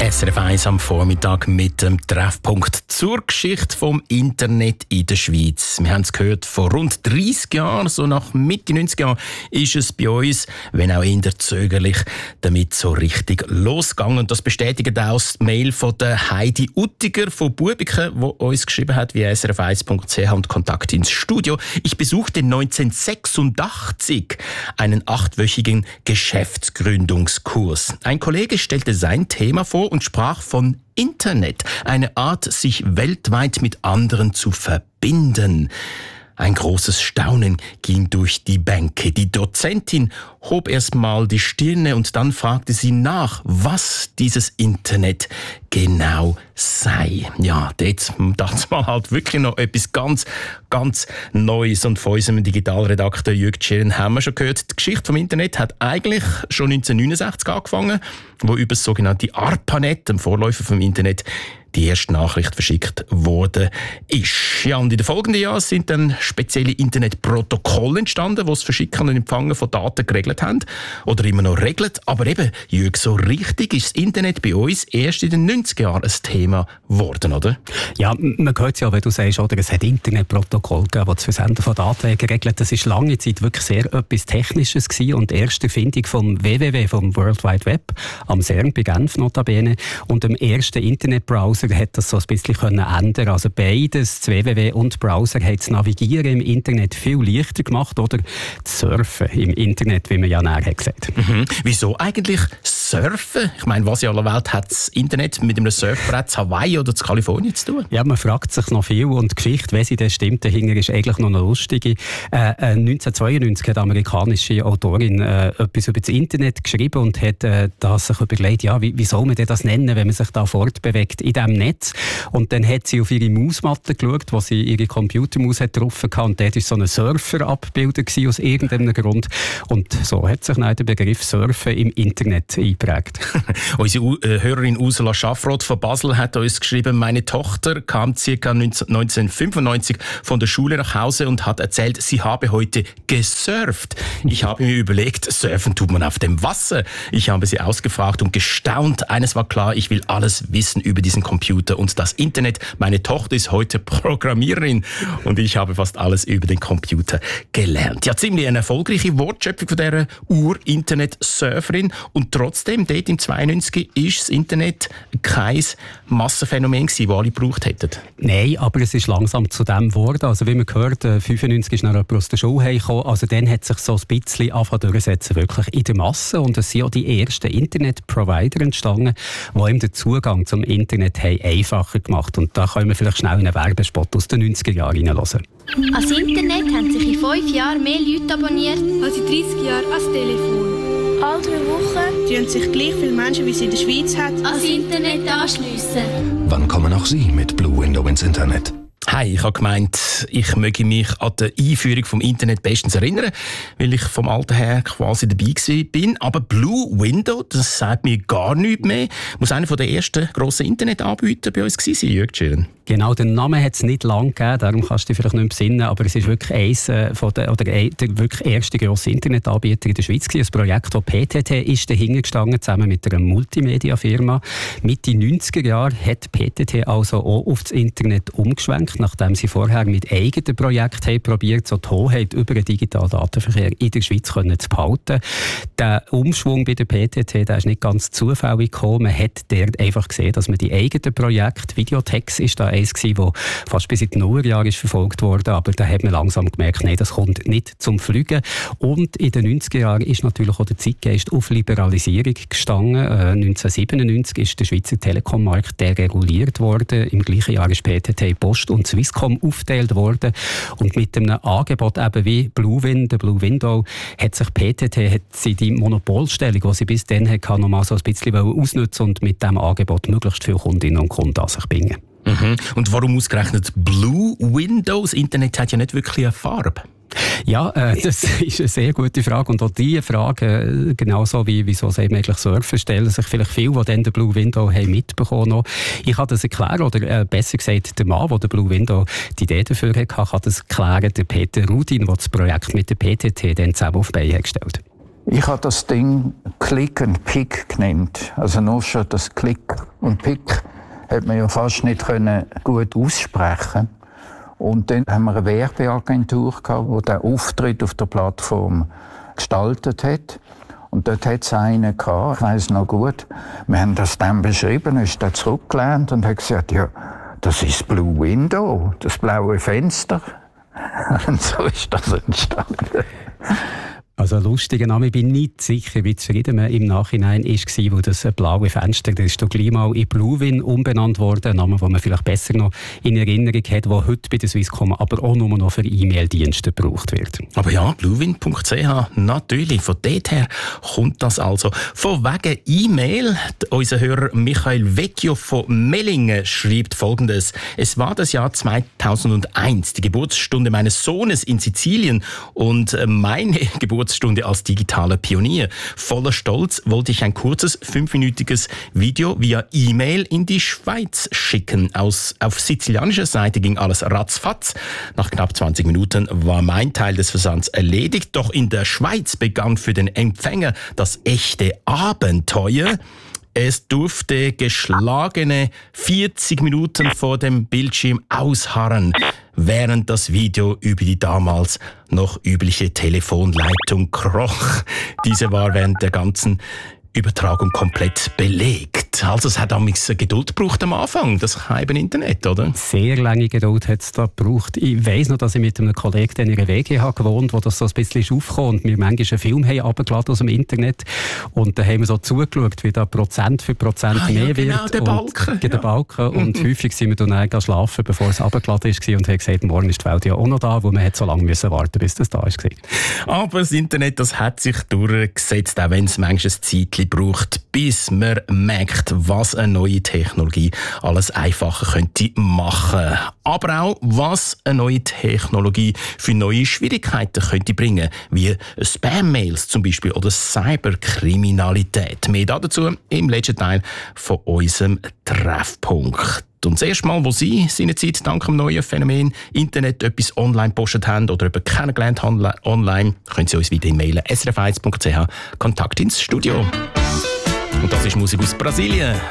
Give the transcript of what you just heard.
SRF 1 am Vormittag mit dem Treffpunkt zur Geschichte vom Internet in der Schweiz. Wir haben es gehört, vor rund 30 Jahren, so nach Mitte 90 Jahren, ist es bei uns, wenn auch eher zögerlich, damit so richtig losgegangen. Und das bestätigt auch das Mail von der Heidi Uttiger von Bubiken, die uns geschrieben hat via srf1.ch und Kontakt ins Studio. Ich besuchte 1986 einen 8-wöchigen Geschäftsgründungskurs. Ein Kollege stellte sein Thema vor und sprach von Internet, eine Art, sich weltweit mit anderen zu verbinden. Ein großes Staunen ging durch die Bänke. Die Dozentin hob erst mal die Stirne und dann fragte sie nach, was dieses Internet genau sei. Ja, jetzt dachte man halt wirklich noch etwas ganz Neues. Und von unserem Digitalredakteur Jürg Tschirren haben wir schon gehört, die Geschichte vom Internet hat eigentlich schon 1969 angefangen, wo über das sogenannte ARPANET, dem Vorläufer vom Internet, die erste Nachricht verschickt worden ist. Ja, und in den folgenden Jahren sind dann spezielle Internetprotokolle entstanden, die das Verschicken und Empfangen von Daten geregelt haben. Oder immer noch regelt. Aber eben, Jürg, so richtig ist das Internet bei uns erst in den 90er Jahren ein Thema geworden, oder? Ja, man hört es ja, wenn du sagst, oder, es hat Internetprotokolle gegeben, die das Versenden von Daten geregelt. Das ist lange Zeit wirklich sehr etwas Technisches gewesen. Und die erste Erfindung vom WWW, vom World Wide Web, am CERN bei Genf notabene, und dem ersten Internetbrowser hat das so ein bisschen ändern. Also beides, das WWW und Browser, hat das Navigieren im Internet viel leichter gemacht, oder das Surfen im Internet, wie man ja näher hat gesagt. Wieso eigentlich Surfen? Ich meine, was in aller Welt hat das Internet mit einem Surfbrett zu Hawaii oder zu Kalifornien zu tun? Ja, man fragt sich noch viel, und die Geschichte, wenn sie das stimmt, dahinter ist eigentlich noch eine lustige. 1992 hat eine amerikanische Autorin etwas über das Internet geschrieben und hat sich überlegt, ja, wie soll man denn das nennen, wenn man sich da fortbewegt in diesem Netz. Und dann hat sie auf ihre Mausmatte geschaut, wo sie ihre Computermaus drauf hatte, und dort war so ein Surfer abgebildet aus irgendeinem Grund. Und so hat sich dann der Begriff Surfen im Internet eingeprägt. Unsere Hörerin Ursula Schaffroth von Basel hat uns geschrieben, meine Tochter kam ca. 1995 von der Schule nach Hause und hat erzählt, sie habe heute gesurft. Ich habe mir überlegt, surfen tut man auf dem Wasser. Ich habe sie ausgefragt und gestaunt. Eines war klar, ich will alles wissen über diesen Computer und das Internet. Meine Tochter ist heute Programmiererin und ich habe fast alles über den Computer gelernt. Ja, ziemlich eine erfolgreiche Wortschöpfung von dieser Ur-Internet-Surferin, und trotzdem, dort im 92 ist das Internet kein Massenphänomen gewesen, das alle gebraucht hätten. Nein, aber es ist langsam zu dem geworden. Also wie man gehört, 1995 ist noch jemand aus der Schule heimgekommen. Also dann hat sich so ein bisschen angefangen durchsetzen, wirklich in der Masse. Und es sind auch die ersten Internet-Provider entstanden, die ihm den Zugang zum Internet haben einfacher gemacht. Und da können wir vielleicht schnell einen Werbespot aus den 90er Jahren reinhören. Ans Internet haben sich in 5 Jahren mehr Leute abonniert als in 30 Jahren ans Telefon. Alle 3 Wochen tun sich gleich viele Menschen, wie es in der Schweiz hat, ans Internet anschliessen. Wann kommen auch Sie mit Blue Window ins Internet? Hi, ich habe gemeint, ich möge mich an die Einführung vom Internet bestens erinnern, weil ich vom Alter her quasi dabei bin. Aber Blue Window, das sagt mir gar nichts mehr. Muss einer der ersten grossen Internetanbieter bei uns gewesen sein, Jürg Tschirren? Genau, den Namen hat es nicht lange gegeben, darum kannst du dich vielleicht nicht mehr besinnen, aber es ist wirklich der wirklich erste grosse Internetanbieter in der Schweiz gewesen. Ein Projekt, das PTT ist dahinter gestanden, zusammen mit einer Multimedia-Firma. Mitte 90er Jahren hat PTT also auch auf das Internet umgeschwenkt, nachdem sie vorher mit eigenen Projekten probiert, so die Hoheit über den digitalen Datenverkehr in der Schweiz zu behalten. Der Umschwung bei der PTT, der ist nicht ganz zufällig gekommen. Man hat dort einfach gesehen, dass man die eigenen Projekte, Videotex ist da eins gewesen, das fast bis in die Nullerjahre verfolgt wurde, aber da hat man langsam gemerkt, nein, das kommt nicht zum Fliegen. Und in den 90er Jahren ist natürlich auch der Zeitgeist auf Liberalisierung gestanden. 1997 ist der Schweizer Telekom-Markt dereguliert worden. Im gleichen Jahr ist PTT Post und Swisscom aufgeteilt worden. Und mit einem Angebot eben wie Blue Window hat sich PTT die Monopolstellung, die sie bis dann hatte, noch mal so ein bisschen ausnutzen und mit diesem Angebot möglichst viele Kundinnen und Kunden an sich bringen. Und warum ausgerechnet Blue Window? Das Internet hat ja nicht wirklich eine Farbe. Ja, das ist eine sehr gute Frage. Und auch diese Frage, genauso wie wieso sie eigentlich Surfer, stellen sich vielleicht viele, die dann den Blue Window haben mitbekommen haben. Ich kann das erklären, oder besser gesagt, der Mann, der den Blue Window die Idee dafür hatte, kann das erklären, der Peter Rudin, der das Projekt mit der PTT dann zusammen auf die Beine gestellt hat. Ich habe das Ding Click and Pick genannt. Also nur schon das Click und Pick hat man ja fast nicht gut aussprechen. Und dann haben wir eine Werbeagentur gehabt, die den Auftritt auf der Plattform gestaltet hat. Und dort hat es einen gehabt, ich weiss noch gut, wir haben das dann beschrieben, ist dann zurückgelehnt und hat gesagt, ja, das ist Blue Window, das blaue Fenster. Und so ist das entstanden. Also ein lustiger Name. Ich bin nicht sicher, wie zufrieden man im Nachhinein war, wo das blaue Fenster, das ist doch gleich mal in Bluewin umbenannt worden. Ein Name, den man vielleicht besser noch in Erinnerung hat, der heute bei der Swisscom aber auch nur noch für E-Mail-Dienste gebraucht wird. Aber ja, bluewin.ch, natürlich. Von dort her kommt das also. Von wegen E-Mail. Unser Hörer Michael Vecchio von Mellingen schreibt Folgendes. Es war das Jahr 2001, die Geburtsstunde meines Sohnes in Sizilien und meine Geburtsstunde als digitaler Pionier. Voller Stolz wollte ich ein kurzes 5-minütiges Video via E-Mail in die Schweiz schicken. Auf sizilianischer Seite ging alles ratzfatz. Nach knapp 20 Minuten war mein Teil des Versands erledigt. Doch in der Schweiz begann für den Empfänger das echte Abenteuer. Es durfte geschlagene 40 Minuten vor dem Bildschirm ausharren, während das Video über die damals noch übliche Telefonleitung kroch. Diese war während der ganzen Übertragung komplett belegt. Also es hat damals Geduld gebraucht am Anfang, das halbe Internet, oder? Sehr lange Geduld hat es da gebraucht. Ich weiss noch, dass ich mit einem Kollegen in einer WG gewohnt habe, wo das so ein bisschen aufkam und wir manchmal einen Film haben runtergeladen aus dem Internet und da haben wir so zugeschaut, wie da Prozent für Prozent mehr genau, wird. Der Balken. Der Balken. Und häufig sind wir dann schlafen, bevor es runtergeladen war und haben gesagt, morgen ist die Welt ja auch noch da, wo man so lange warten, bis das da ist. Aber das Internet, das hat sich durchgesetzt, auch wenn es manchmal ein Zeitchen braucht, bis man merkt, was eine neue Technologie alles einfacher könnte machen. Aber auch, was eine neue Technologie für neue Schwierigkeiten könnte bringen, wie Spam-Mails zum Beispiel oder Cyberkriminalität. Mehr dazu im letzten Teil von unserem Treffpunkt. Und das erste Mal, wo Sie seinerzeit dank dem neuen Phänomen Internet etwas online gepostet haben oder jemanden kennengelernt haben online, können Sie uns wieder e-mailen srf1.ch Kontakt ins Studio. Und das ist Musik aus Brasilien.